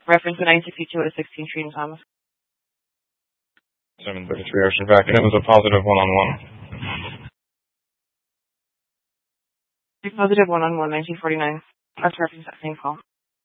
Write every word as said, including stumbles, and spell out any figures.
Reference to nine sixty-two at sixteen Street in Thomas. seven thirty-three Ocean Back, and it was a positive one-on-one. Positive one-on-one, nineteen forty-nine. That's reference to that same call.